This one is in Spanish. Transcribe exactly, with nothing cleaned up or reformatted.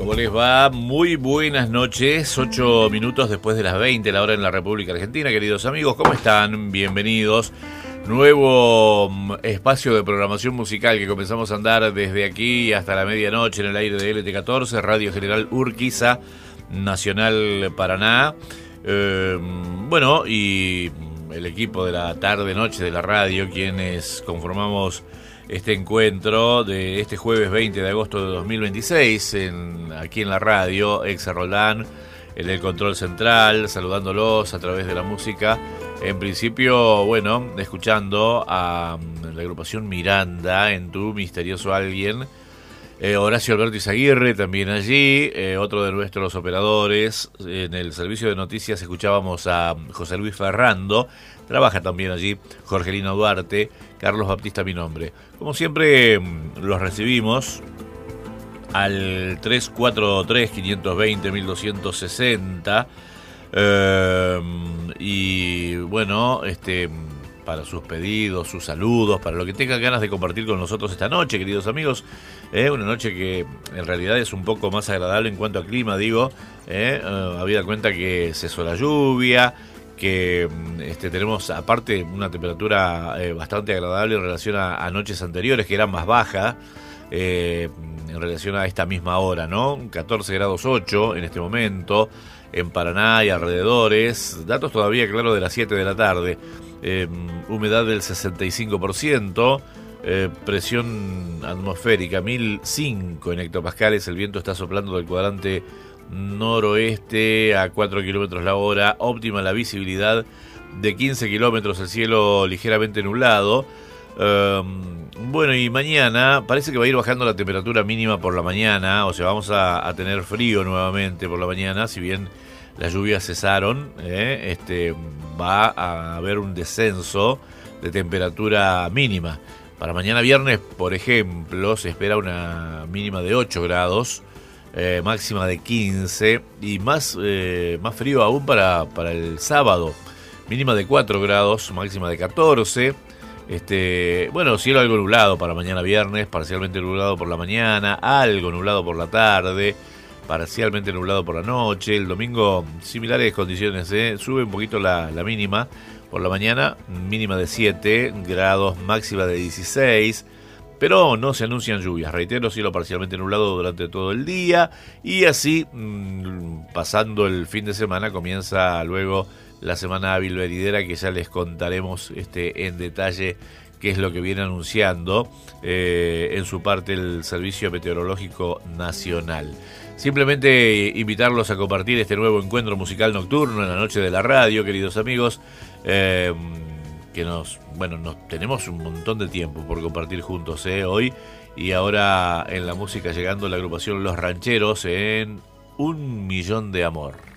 ¿Cómo les va? Muy buenas noches, ocho minutos después de las veinte, la hora en la República Argentina. Queridos amigos, ¿cómo están? Bienvenidos. Nuevo espacio de programación musical que comenzamos a andar desde aquí hasta la medianoche en el aire de L T catorce, Radio General Urquiza, Nacional Paraná. Eh, bueno, y el equipo de la tarde-noche de la radio, quienes conformamos este encuentro de este jueves veinte de agosto de dos mil veintiséis, en, aquí en la radio, Exa Roldán, en el control central, saludándolos a través de la música. En principio, bueno, escuchando a la agrupación Miranda en Tu Misterioso Alguien, eh, Horacio Alberto Izaguirre también allí, eh, otro de nuestros operadores. En el servicio de noticias escuchábamos a José Luis Ferrando, trabaja también allí Jorgelino Duarte, Carlos Baptista mi nombre. Como siempre, los recibimos al tres cuatro tres, cinco dos cero, uno dos seis cero. Eh, y bueno, este, para sus pedidos, sus saludos, para lo que tengan ganas de compartir con nosotros esta noche, queridos amigos, eh, una noche que en realidad es un poco más agradable en cuanto a clima, digo, eh, eh, habida cuenta que cesó la lluvia, que este, tenemos aparte una temperatura eh, bastante agradable en relación a, a noches anteriores que eran más bajas, eh, en relación a esta misma hora, ¿no? catorce grados ocho en este momento en Paraná y alrededores, datos todavía claro de las siete de la tarde, eh, humedad del sesenta y cinco por ciento, eh, presión atmosférica mil cinco en hectopascales, el viento está soplando del cuadrante noroeste a cuatro kilómetros la hora, óptima la visibilidad de quince kilómetros, el cielo ligeramente nublado. Eh, bueno, y mañana parece que va a ir bajando la temperatura mínima por la mañana, o sea, vamos a, a tener frío nuevamente por la mañana, si bien las lluvias cesaron, eh, este, va a haber un descenso de temperatura mínima. Para mañana viernes, por ejemplo, se espera una mínima de ocho grados, eh, máxima de quince, y más, eh, más frío aún para, para el sábado, mínima de cuatro grados, máxima de catorce. Este, bueno, cielo algo nublado para mañana viernes, parcialmente nublado por la mañana, algo nublado por la tarde, parcialmente nublado por la noche. El domingo similares condiciones, ¿eh? Sube un poquito la, la mínima por la mañana, mínima de siete grados, máxima de dieciséis, pero no se anuncian lluvias, reitero, cielo parcialmente nublado durante todo el día, y así mmm, pasando el fin de semana comienza luego la semana hábil venidera, que ya les contaremos este, en detalle qué es lo que viene anunciando eh, en su parte el Servicio Meteorológico Nacional. Simplemente invitarlos a compartir este nuevo encuentro musical nocturno en la noche de la radio, queridos amigos, eh, que nos, bueno, nos tenemos un montón de tiempo por compartir juntos eh, hoy, y ahora en la música llegando la agrupación Los Rancheros en Un Millón de Amor.